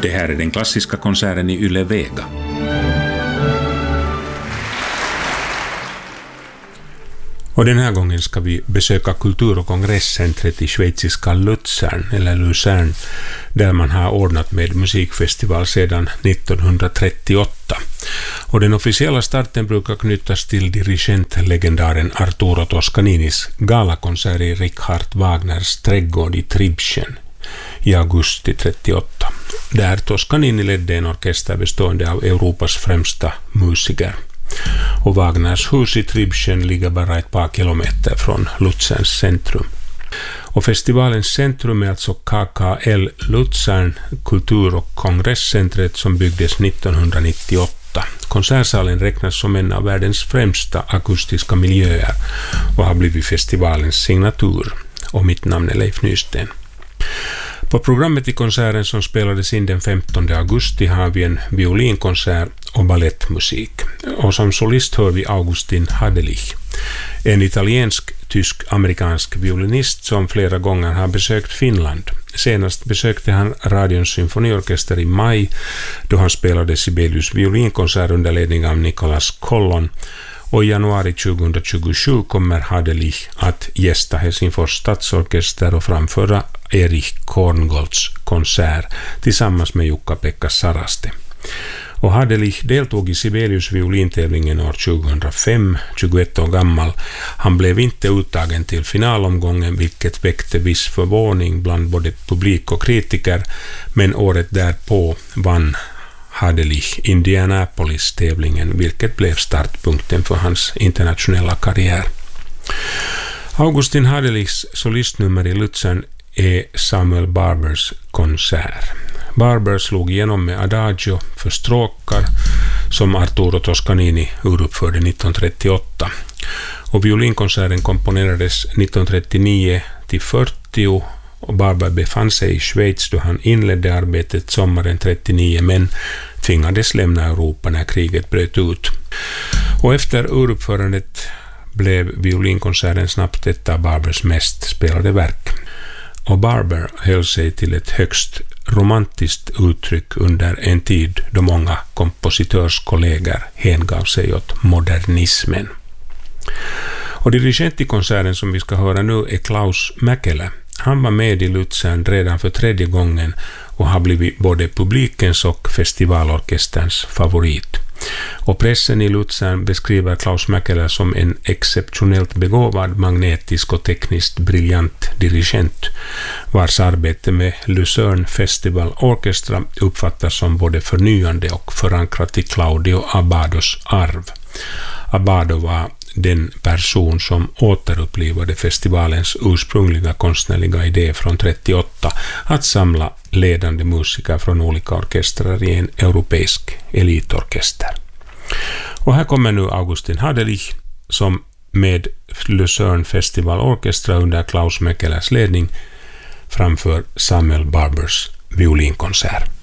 Det här är den klassiska konserten i Yle Vega. Och den här gången ska vi besöka kultur- och kongresscentret i schweiziska Luzern, eller Luzern, där man har ordnat med musikfestival sedan 1938. Och den officiella starten brukar knytas till dirigentlegendaren Arturo Toscaninis galakonsert i Richard Wagners trädgård i Tribschen i augusti 1938, där Toscanini ledde en orkester bestående av Europas främsta musiker. Och Wagners hus i Tribschen ligger bara ett par kilometer från Luzerns centrum. Och festivalens centrum är alltså KKL Luzern, kultur- och kongresscentret, som byggdes 1998. Konsertsalen räknas som en av världens främsta akustiska miljöer och har blivit festivalens signatur. Och mitt namn är Leif Nysten. På programmet i konserten som spelades in den 15 augusti har vi en violinkonsert och ballettmusik. Och som solist hör vi Augustin Hadelich, en italiensk-tysk-amerikansk violinist som flera gånger har besökt Finland. Senast besökte han Radions symfoniorkester i maj, då han spelade Sibelius violinkonsert under ledning av Nicolas Collon. Och i januari 2027 kommer Hadelich att gästa Helsingfors stadsorkester och framföra Erich Korngolds konsert tillsammans med Jukka-Pekka Saraste. Och Hadelich deltog i Sibelius violintävlingen år 2005, 21 år gammal. Han blev inte uttagen till finalomgången, vilket väckte viss förvåning bland både publik och kritiker, men året därpå vann Hadelich Indianapolis-tävlingen, vilket blev startpunkten för hans internationella karriär. Augustin Hadelichs solistnummer i Luzern är Samuel Barbers konsert. Barber slog igenom med Adagio för stråkar som Arturo Toscanini uruppförde 1938. Och violinkonserten komponerades 1939-40 och Barber befann sig i Schweiz då han inledde arbetet sommaren 1939, men tvingades lämna Europa när kriget bröt ut. Och efter uruppförandet blev violinkonserten snabbt ett av Barbers mest spelade verk. Och Barber höll sig till ett högst romantiskt uttryck under en tid då många kompositörskollegor hängav sig åt modernismen. Och dirigent i konserten som vi ska höra nu är Klaus Mäkelä. Han var med i Luzern redan för 3:e gången och har blivit både publikens och festivalorkesterns favorit. Och pressen i Luzern beskriver Klaus Mäkelä som en exceptionellt begåvad, magnetisk och tekniskt briljant dirigent, vars arbete med Luzern Festival Orchestra uppfattas som både förnyande och förankrat i Claudio Abbados arv. Abbado var den person som återupplivade festivalens ursprungliga konstnärliga idé från 1938 att samla ledande musiker från olika orkestrar i en europeisk elitorkester. Och här kommer nu Augustin Hadelich som med Luzern Festival Orchestra under Klaus Mäkeläs ledning framför Samuel Barbers violinkonsert.